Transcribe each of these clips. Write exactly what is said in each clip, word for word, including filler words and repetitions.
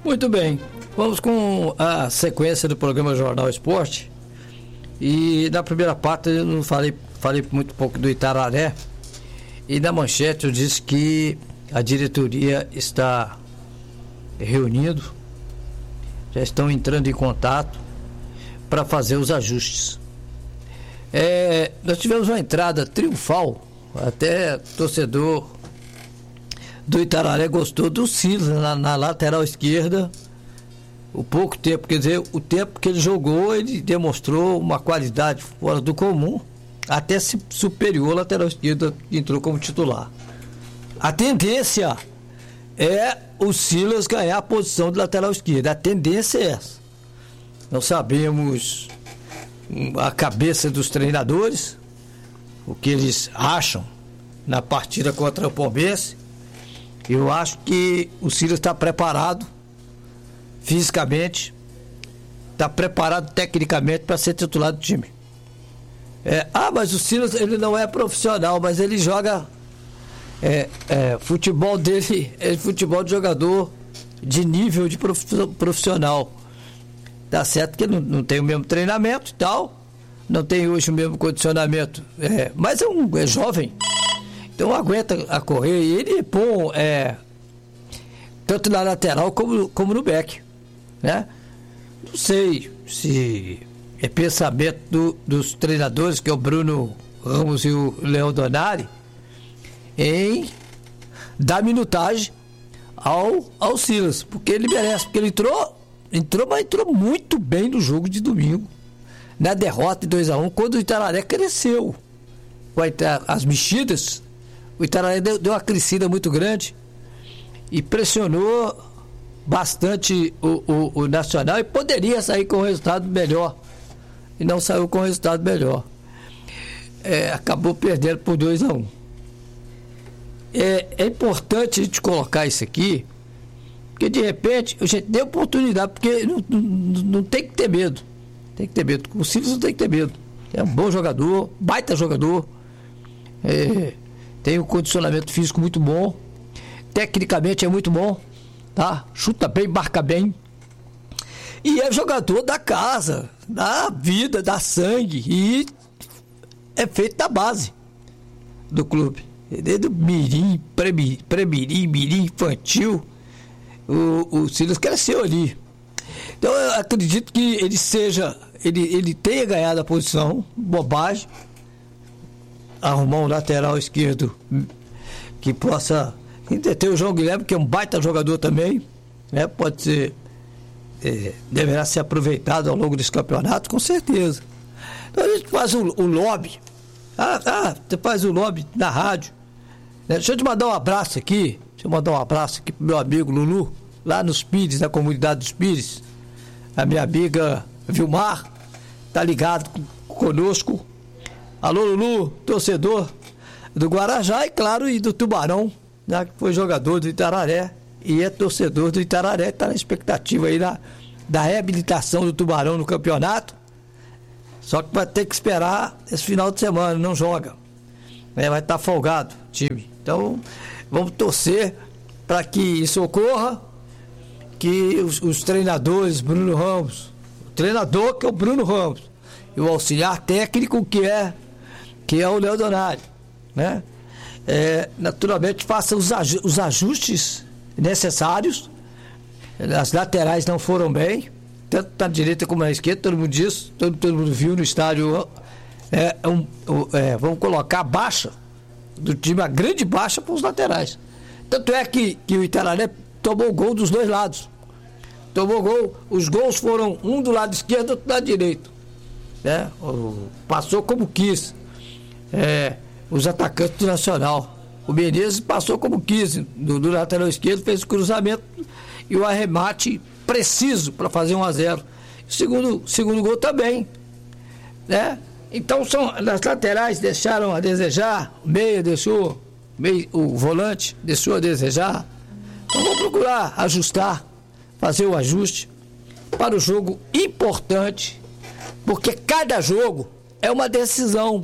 Muito bem, vamos com a sequência do programa Jornal Esporte. E na primeira parte eu não falei, falei muito pouco do Itararé. E na manchete eu disse que a diretoria está reunindo, já estão entrando em contato para fazer os ajustes. É, nós tivemos uma entrada triunfal, até torcedor do Itararé gostou do Silas na, na lateral esquerda. O pouco tempo, quer dizer, o tempo que ele jogou, ele demonstrou uma qualidade fora do comum, até se superior à lateral esquerda que entrou como titular. A tendência é o Silas ganhar a posição de lateral esquerda. A tendência é essa. Não sabemos a cabeça dos treinadores, o que eles acham na partida contra o Pombense. Eu acho que o Silas está preparado fisicamente, está preparado tecnicamente para ser titular do time. É, ah, mas o Silas, ele não é profissional, mas ele joga é, é, futebol dele, é futebol de jogador de nível de profissional. Tá certo que ele não, não tem o mesmo treinamento e tal, não tem hoje o mesmo condicionamento, é, mas é, um, é jovem, então aguenta a correr, e ele é bom, é, tanto na lateral como, como no back, né? Não sei se é pensamento do, dos treinadores, que é o Bruno Ramos e o Leão Donari, em dar minutagem ao, ao Silas, porque ele merece, porque ele entrou, entrou, mas entrou muito bem no jogo de domingo, na derrota de dois a um, quando o Itararé cresceu. As mexidas, o Itararé deu, deu uma crescida muito grande e pressionou bastante o, o, o Nacional, e poderia sair com um resultado melhor, e não saiu com um resultado melhor. É, acabou perdendo por dois a um. É, é importante a gente colocar isso aqui, porque de repente a gente deu oportunidade, porque não, não, não tem que ter medo, tem que ter medo, o Silas não tem que ter medo, é um bom jogador, baita jogador, é, tem um condicionamento físico muito bom, tecnicamente é muito bom, tá? Chuta bem, marca bem, e é jogador da casa, da vida, da sangue, e é feito da base do clube, desde o mirim, pré-mirim, mirim infantil, o, o Silas cresceu ali. Então eu acredito que ele seja, ele, ele tenha ganhado a posição, bobagem, arrumar um lateral esquerdo que possa. Ainda tem o João Guilherme, que é um baita jogador também, né? Pode ser, é, deverá ser aproveitado ao longo desse campeonato, com certeza. Então a gente faz o, o lobby, ah, ah, você faz o lobby na rádio, né? Deixa eu te mandar um abraço aqui, deixa eu mandar um abraço aqui pro meu amigo Lulu, lá nos Pires, na comunidade dos Pires, a minha amiga Vilmar, tá ligado conosco. Alô, Lulu, torcedor do Guarajá e, claro, e do Tubarão, né, que foi jogador do Itararé e é torcedor do Itararé, está na expectativa aí da, da reabilitação do Tubarão no campeonato, só que vai ter que esperar esse final de semana, não joga, é, vai estar tá folgado o time. Então vamos torcer para que isso ocorra, que os, os treinadores, Bruno Ramos, o treinador que é o Bruno Ramos, e o auxiliar técnico que é que é o Léo Donari, né? É, naturalmente faça os, aj- os ajustes necessários. As laterais não foram bem, tanto na direita como na esquerda, todo mundo disse, todo, todo mundo viu no estádio. É, um, é, vamos colocar a baixa do time, a grande baixa para os laterais. Tanto é que, que o Itararé tomou gol dos dois lados. Tomou gol, os gols foram um do lado esquerdo e outro do lado direito, né? O, passou como quis. É, os atacantes do Nacional. O Menezes passou como quis, do, do lateral esquerdo, fez o cruzamento e o arremate preciso para fazer um a zero. O segundo, segundo gol também, né? Então são, as laterais deixaram a desejar, o meia deixou, meio, o volante deixou a desejar. Então vamos procurar ajustar, fazer o ajuste para o jogo importante, porque cada jogo é uma decisão.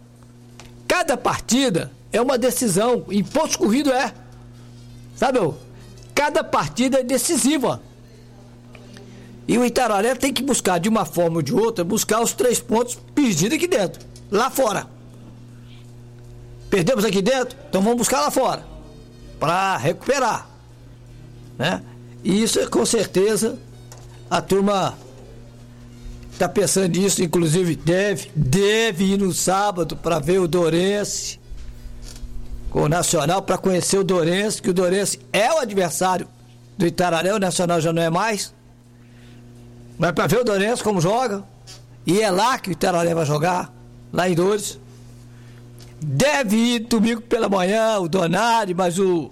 Cada partida é uma decisão, em pontos corridos é, sabe? Cada partida é decisiva, E o Itararé tem que buscar, de uma forma ou de outra, buscar os três pontos perdidos aqui dentro, lá fora. Perdemos aqui dentro, então vamos buscar lá fora, para recuperar, né? E isso, com certeza, a turma está pensando nisso, inclusive deve, deve ir no sábado para ver o Dourense com o Nacional, para conhecer o Dourense, que o Dourense é o adversário do Itararé, o Nacional já não é mais. Mas para ver o Dourense como joga, e é lá que o Itararé vai jogar, lá em Dores. Deve ir domingo pela manhã o Donari, mas o,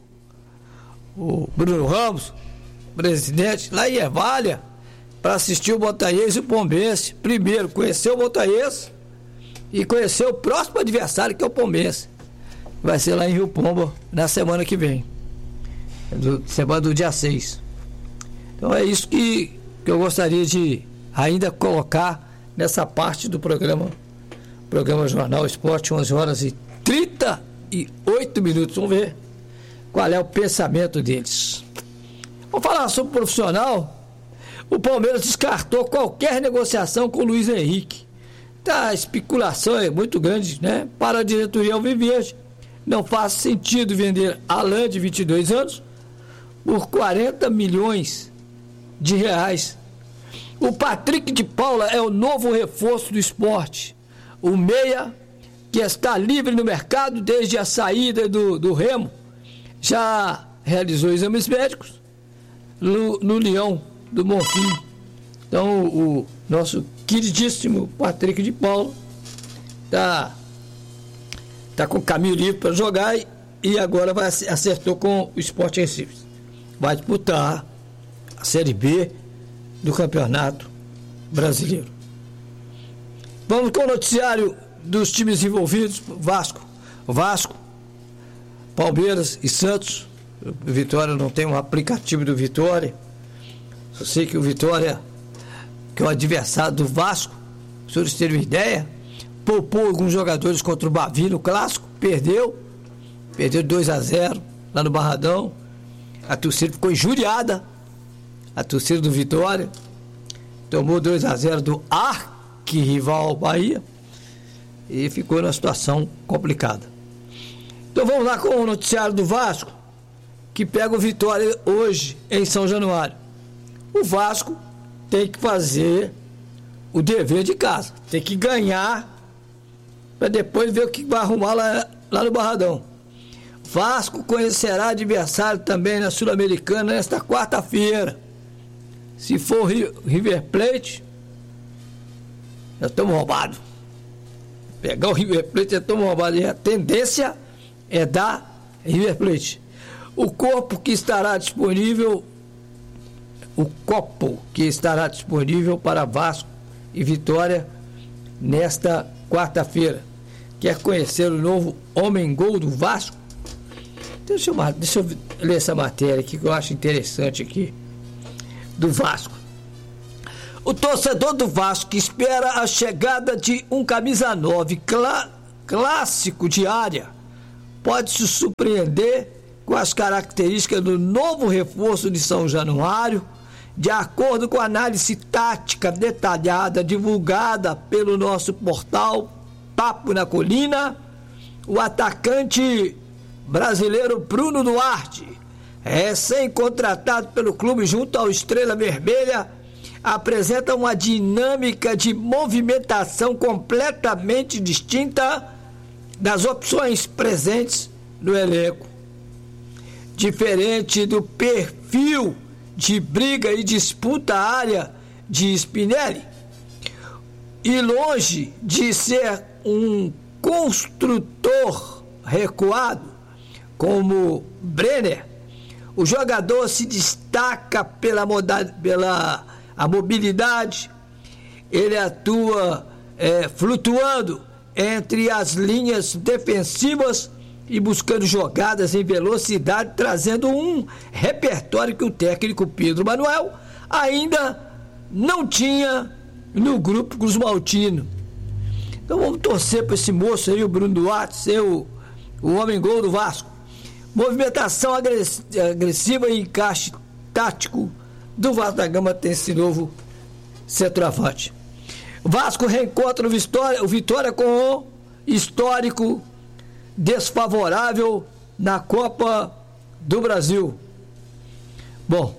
o Bruno Ramos, presidente, lá em Ervalha, para assistir o Montanhês e o Pombense. Primeiro, conhecer o Montanhês e conhecer o próximo adversário, que é o Pombense. Vai ser lá em Rio Pombo, na semana que vem. Do, semana do dia seis. Então é isso que, que eu gostaria de ainda colocar nessa parte do programa. Programa Jornal Esporte, onze horas e trinta e oito minutos. Vamos ver qual é o pensamento deles. Vamos falar sobre o profissional. O Palmeiras descartou qualquer negociação com o Luiz Henrique. Tá, a especulação é muito grande, né? Para a diretoria alviverde, não faz sentido vender Alan, de vinte e dois anos, por quarenta milhões de reais. O Patrick de Paula é o novo reforço do esporte. O meia, que está livre no mercado desde a saída do, do Remo, já realizou exames médicos no, no Leão do Bonfim. Então o, o nosso queridíssimo Patrick de Paula está tá com o caminho livre para jogar e, e agora vai, acertou com o Sport Recife. Vai disputar a Série B do Campeonato Brasileiro. Vamos com o noticiário dos times envolvidos. Vasco, Vasco, Palmeiras e Santos. O Vitória não tem um aplicativo do Vitória. Eu sei que o Vitória, que é o adversário do Vasco, os senhores terem uma ideia, poupou alguns jogadores contra o Bavi no clássico, perdeu, perdeu dois a zero lá no Barradão. A torcida ficou injuriada, a torcida do Vitória tomou dois a zero do arquirrival Bahia e ficou numa situação complicada. Então vamos lá com o noticiário do Vasco, que pega o Vitória hoje em São Januário. O Vasco tem que fazer o dever de casa, tem que ganhar para depois ver o que vai arrumar lá, lá no Barradão. Vasco conhecerá adversário também na Sul-Americana nesta quarta-feira. Se for o River Plate, já estamos roubados. Pegar o River Plate, já estamos roubados. E a tendência é dar River Plate. O corpo que estará disponível, o copo que estará disponível para Vasco e Vitória nesta quarta-feira. Quer conhecer o novo homem-gol do Vasco? Deixa eu, deixa eu ler essa matéria aqui que eu acho interessante aqui, do Vasco. O torcedor do Vasco espera a chegada de um camisa nove clá, clássico de área. Pode se surpreender com as características do novo reforço de São Januário, de acordo com a análise tática detalhada divulgada pelo nosso portal Papo na Colina. O atacante brasileiro Bruno Duarte, recém-contratado pelo clube junto ao Estrela Vermelha, apresenta uma dinâmica de movimentação completamente distinta das opções presentes no elenco. Diferente do perfil de briga e disputa área de Spinelli, e longe de ser um construtor recuado como Brenner, o jogador se destaca pela, moda, pela a mobilidade. Ele atua é, flutuando entre as linhas defensivas e buscando jogadas em velocidade, trazendo um repertório que o técnico Pedro Manuel ainda não tinha no grupo Cruz Maltino. Então vamos torcer para esse moço aí, o Bruno Duarte, ser o, o homem-gol do Vasco. Movimentação agressiva e encaixe tático do Vasco da Gama tem esse novo centroavante. Vasco reencontra o Vitória, o Vitória com o histórico desfavorável na Copa do Brasil. Bom,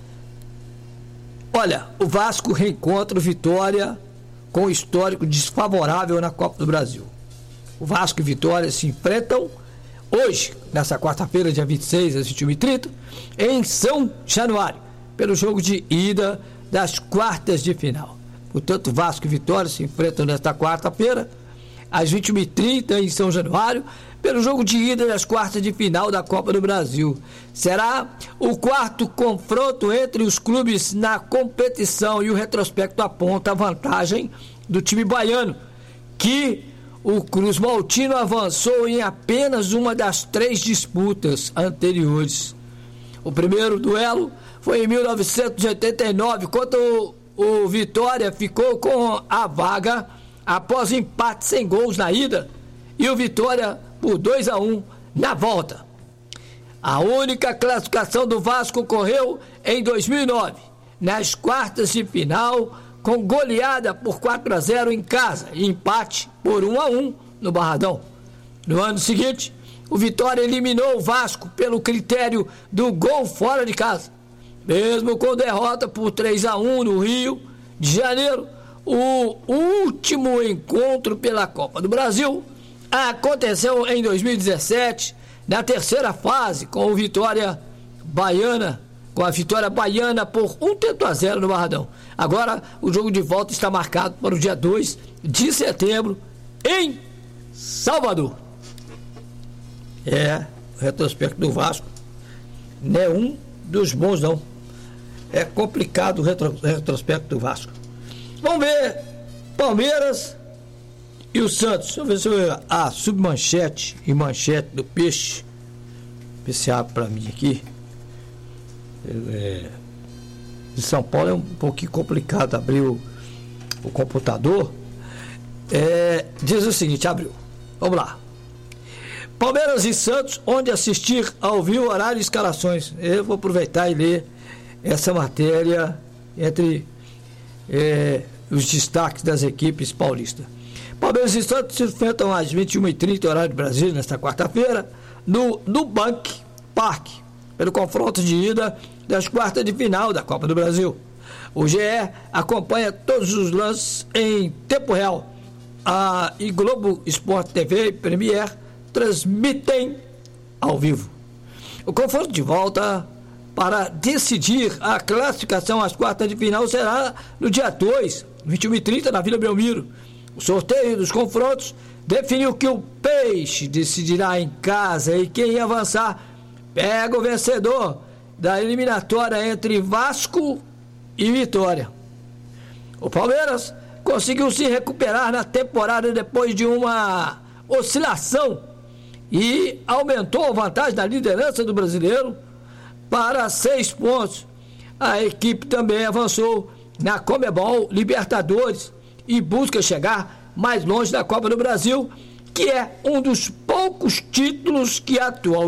olha, o Vasco reencontra o Vitória com o histórico desfavorável na Copa do Brasil. O Vasco e Vitória se enfrentam hoje, nessa quarta-feira, dia vinte e seis, às vinte e uma e trinta, em São Januário, pelo jogo de ida das quartas de final. Portanto, Vasco e Vitória se enfrentam nesta quarta-feira, às vinte e uma e trinta, em São Januário, pelo jogo de ida das quartas de final da Copa do Brasil. Será o quarto confronto entre os clubes na competição e o retrospecto aponta a vantagem do time baiano, que o Cruz Maltino avançou em apenas uma das três disputas anteriores. O primeiro duelo foi em mil novecentos e oitenta e nove, quando o, o Vitória ficou com a vaga após empate sem gols na ida e o Vitória por dois a um na volta. A única classificação do Vasco ocorreu em dois mil e nove, nas quartas de final, com goleada por quatro a zero em casa e empate por um a um no Barradão. No ano seguinte, o Vitória eliminou o Vasco pelo critério do gol fora de casa. Mesmo com derrota por três a um no Rio de Janeiro, o último encontro pela Copa do Brasil aconteceu em dois mil e dezessete, na terceira fase, com o Vitória Baiana, com a vitória baiana por um tanto a zero no Barradão. Agora, o jogo de volta está marcado para o dia dois de setembro, em Salvador. É, o retrospecto do Vasco não é um dos bons, não. É complicado o retro, retrospecto do Vasco. Vamos ver Palmeiras e o Santos. Deixa eu ver se eu... Ah, submanchete e manchete do Peixe. Ver se abre pra mim aqui. É... De São Paulo é um pouquinho complicado abrir o, o computador. É... Diz o seguinte, abriu. Vamos lá. Palmeiras e Santos, onde assistir ao vivo, horário e escalações. Eu vou aproveitar e ler essa matéria entre é, os destaques das equipes paulistas. Palmeiras e Santos se enfrentam às vinte e uma e trinta, horário de Brasília, nesta quarta-feira, no Nubank Park, pelo confronto de ida das quartas de final da Copa do Brasil. O G E acompanha todos os lances em tempo real. A e Globo Esporte T V e Premier transmitem ao vivo. O confronto de volta para decidir a classificação às quartas de final será no dia dois, vinte e uma e trinta, na Vila Belmiro. O sorteio dos confrontos definiu que o Peixe decidirá em casa e quem avançar pega o vencedor da eliminatória entre Vasco e Vitória. O Palmeiras conseguiu se recuperar na temporada depois de uma oscilação e aumentou a vantagem da liderança do Brasileiro para seis pontos. A equipe também avançou na Conmebol Libertadores e busca chegar mais longe da Copa do Brasil, que é um dos poucos títulos que atualmente